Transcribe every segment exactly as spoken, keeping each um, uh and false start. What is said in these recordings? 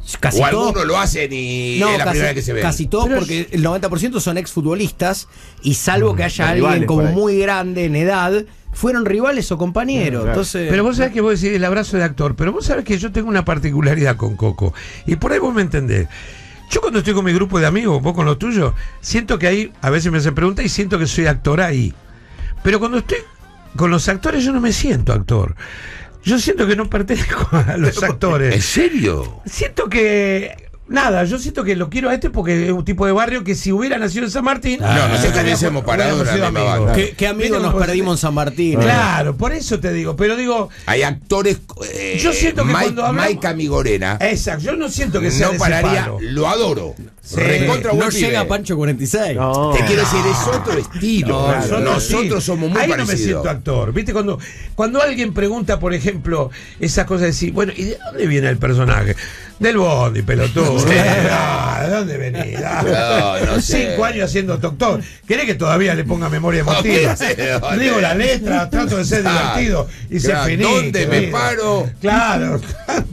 Casi o todo, algunos lo hacen y no, es la casi, primera vez que se ve. Casi todos, Pero porque el noventa por ciento son exfutbolistas y salvo que haya Los alguien rivales como por ahí. muy grande en edad, fueron rivales o compañeros. Claro. Entonces, Pero vos sabés que vos decís el abrazo de actor, pero vos sabés que yo tengo una particularidad con Coco. Y por ahí vos me entendés. Yo cuando estoy con mi grupo de amigos, vos con los tuyos, siento que ahí, a veces me hacen preguntas y siento que soy actor ahí. Pero cuando estoy con los actores yo no me siento actor. Yo siento que no pertenezco a los actores. ¿En serio? Siento que... Nada, yo siento que lo quiero a este porque es un tipo de barrio que si hubiera nacido en San Martín... No, nosotros estaría- hubiésemos parado en la hubiéramos sido misma amigos. banda. ¿qué, qué amigos ¿Viste nos cómo- perdimos en San Martín? Claro, por eso te digo, pero digo... Hay actores. Eh, Yo siento que Mike, cuando hablamos- Mike Amigorena. Exacto, yo no siento que sea No de ese pararía, palo. lo adoro. Sí. Recontra No buen pibe. llega a Pancho cuarenta y seis. No. Te quiero decir, es otro estilo. No, Claro. yo no, Nosotros sí. somos muy Ahí no me parecidos. siento actor. ¿Viste? Cuando, cuando alguien pregunta, por ejemplo, esas cosas de decir, bueno, ¿y de dónde viene el personaje? Del Bondi, pelotudo. Sí. Ah, ¿de dónde venís? Ah. No, no sé. Cinco años haciendo doctor. ¿Querés que todavía le ponga memoria emotiva? No sé de dónde. Digo la letra, trato de ser Claro. divertido y ser Claro, finito. ¿dónde me digo. paro? Claro.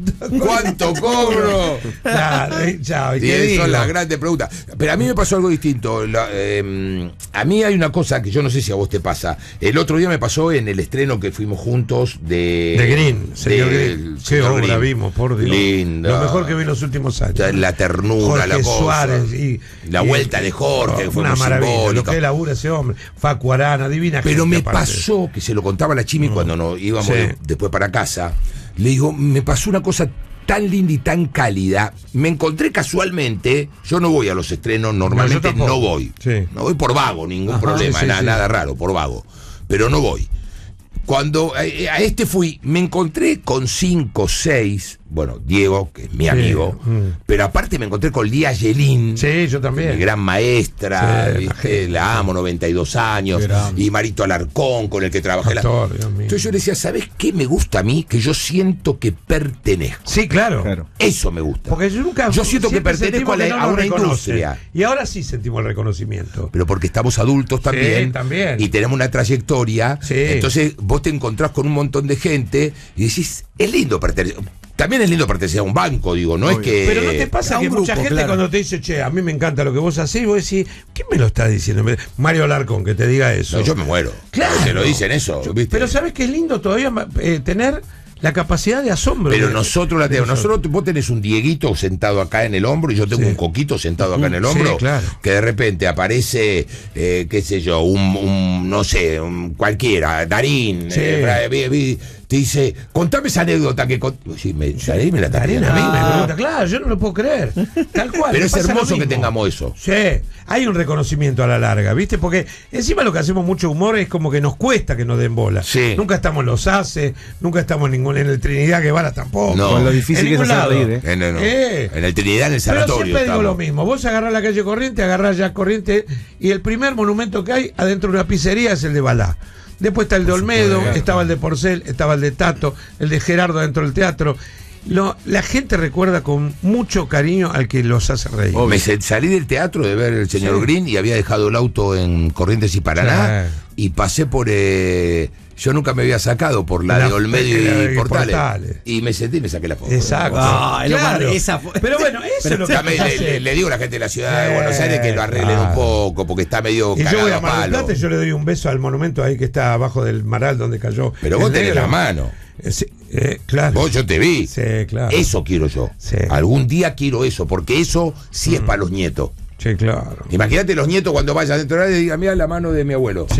¿Cuánto cobro? Claro, y chao. ¿Y Sí, qué esas digo? son las grandes preguntas. Pero a mí me pasó algo distinto. La- eh, a mí hay una cosa que yo no sé si a vos te pasa. El otro día me pasó en el estreno que fuimos juntos de. De Green, señor de- Green. Qué señor obra Green. vimos, por Dios. Linda. Lo mejor que vi en los últimos años. La ternura, Jorge la cosa. Suárez y, La y- vuelta de Jorge, que fue una muy maravilla. Lo simbólica. que labura ese hombre. Facu Arana, divina Pero gente, me aparte. pasó, que se lo contaba a la Chimi cuando nos íbamos Sí. de- después para casa, le digo, me pasó una cosa tan linda y tan cálida. Me encontré casualmente, yo no voy a los estrenos, normalmente No, yo no, tampoco. voy. Sí. No voy por vago, ningún Ajá, problema, sí, sí, nada, sí. nada raro, por vago. Pero no voy. Cuando eh, a este fui, me encontré con cinco, seis, bueno, Diego, que es mi Sí, amigo, mm. pero aparte me encontré con Lía Yelín. Sí, yo también. Mi gran maestra, Sí, ¿viste? imagínate. La amo, noventa y dos años, Qué grande. y Marito Alarcón, con el que trabajé. la- Actor, Dios mío. Entonces yo le decía, ¿sabes qué me gusta a mí? Que yo siento que pertenezco. Sí, claro. Claro. Eso me gusta. Porque yo nunca. Yo siento que siempre pertenezco sentimos a la- que no a nos una reconocen. industria. Y ahora sí sentimos el reconocimiento. Pero porque estamos adultos también, también. y tenemos una trayectoria. Sí. Entonces vos te encontrás con un montón de gente y decís, es lindo pertenecer. También es lindo pertenecer a un banco, digo, no Obvio. es que. Pero no te pasa a un que mucha grupo, gente claro. cuando te dice, che, a mí me encanta lo que vos hacés, vos decís, ¿quién me lo está diciendo? Mario Alarcón, que te diga eso. No, yo me muero. Claro. Te lo dicen eso, ¿viste? Pero ¿sabés qué es lindo todavía eh, tener la capacidad de asombro? Pero de- nosotros la de tenemos. Nosotros, vos tenés un Dieguito sentado acá en el hombro y yo tengo Sí. un Coquito sentado acá en el Sí, hombro. claro. Que de repente aparece, eh, qué sé yo, un, un, no sé, un cualquiera, Darín, Sí. eh, Bra- vi- vi- te dice, contame esa anécdota que cont-". Sí, me, Darín me la está Darín, a pidiendo mí me a mí. pregunta, claro, yo no lo puedo creer. Tal cual. Pero me es pasa lo hermoso que mismo. tengamos eso. Sí, hay un reconocimiento a la larga, ¿viste? Porque encima lo que hacemos mucho humor es como que nos cuesta que nos den bola. Sí. Nunca estamos en los ACE, nunca estamos en ningún en el Trinidad Guevara tampoco. No. Con lo difícil En que es ningún hacer lado. reír, ¿eh? En el, Eh. en el Trinidad, en el Pero sanatorio. siempre digo estamos. lo mismo. Vos agarrás la calle Corriente, agarrás ya Corriente y el primer monumento que hay adentro de una pizzería es el de Balá. Después está el de Olmedo, estaba el de Porcel, estaba el de Tato, el de Gerardo dentro del teatro. Lo, la gente recuerda con mucho cariño al que los hace reír. Me se- salí del teatro de ver el señor Sí. Green y había dejado el auto en Corrientes y Paraná Sí. y pasé por eh, yo nunca me había sacado por la, La- de Olmedo la- y, y Portales. Portales. Y me senté y me saqué la foto. Exacto. Ah, es lo Claro. más- esa fue- Pero bueno, eso Pero es lo que También le, hace. le- le digo a la gente de la ciudad de Sí, Buenos Aires que lo arreglen claro. un poco porque está medio Y yo cagado voy a a Mar del palo. Plata y yo le doy un beso al monumento ahí que está abajo del Maral donde cayó. Pero el vos tenés negro. la mano. Eh, sí, eh, claro. Vos yo te vi. Sí, claro. Eso quiero yo. Sí. Algún día quiero eso porque eso sí es para los nietos. Sí, claro. Imagínate los nietos cuando vayan dentro de la y digan, mira la mano de mi abuelo. Sí.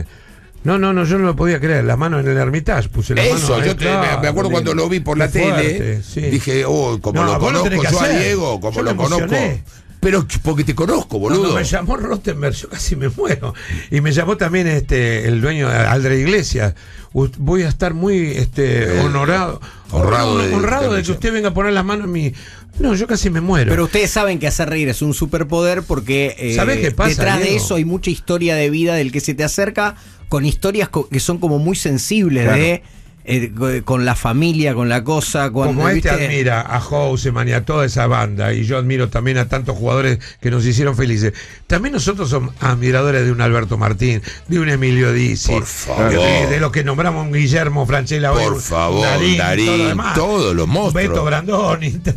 No, no, no, yo no lo podía creer. Las manos en el Hermitage puse la Eso, mano. yo eh, te- claro, me, me acuerdo cuando lindo. lo vi por Qué la tele, fuerte, sí. dije, oh, como No, lo vos lo conozco tenés que yo a hacer. Diego, como Yo lo me conozco. emocioné. Pero porque te conozco, boludo. Cuando me llamó Rottenberg, yo casi me muero. Y me llamó también este el dueño Aldre Iglesias. U- Voy a estar muy este Eh, honorado. honrado No, de- honrado de de- que usted venga a poner las manos en mi. No, yo casi me muero. Pero ustedes saben que hacer reír es un superpoder porque eh, ¿Sabés qué pasa, detrás de Diego? eso hay mucha historia de vida del que se te acerca con historias co- que son como muy sensibles Claro. de eh, co- con la familia, con la cosa. Cuando, Como este ¿viste? admira a Houseman y a toda esa banda, y yo admiro también a tantos jugadores que nos hicieron felices, también nosotros somos admiradores de un Alberto Martín, de un Emilio Dizzi, Por favor. de, de lo que nombramos un Guillermo Franchella, Por un favor, Darín, Darín, todo lo demás. todos los monstruos. Beto Brandoni.